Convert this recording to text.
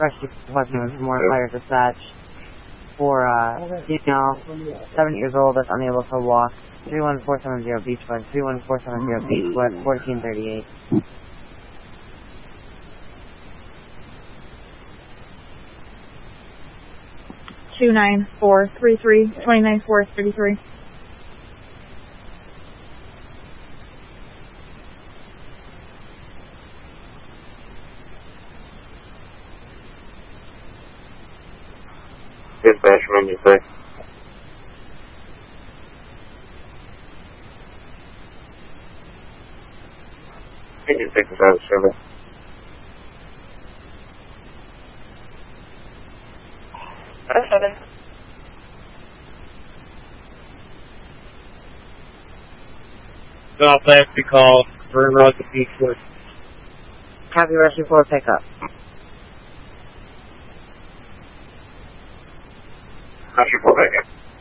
Rescue question was more fire dispatch for female, 7 years old, that's unable to walk. 31470 Beechwood, 31470 Beechwood, 1438. Two 9433, 29433. Dispatch, when you say? Can you take this out of service? Golf Taxi call, Burn Rock to Beechwood. Copy Rescue 4 pickup. Rescue 4 pickup.